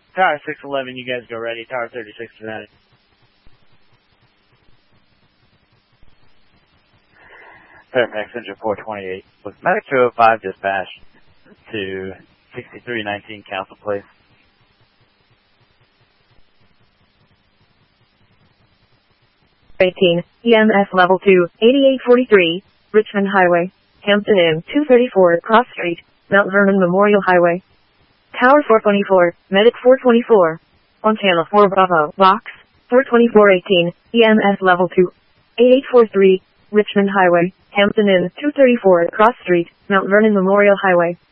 Tower 611, you guys go ready. Tower 36 Fanatic. Fairfax Central 428. With Medic 205 dispatch to 6319 Council Place. EMS level 2, 8843, Richmond Highway, Hampton Inn, 234, Cross Street, Mount Vernon Memorial Highway. Tower 424, Medic 424, on channel 4 Bravo, box, 42418, EMS level 2, 8843, Richmond Highway, Hampton Inn, 234, Cross Street, Mount Vernon Memorial Highway.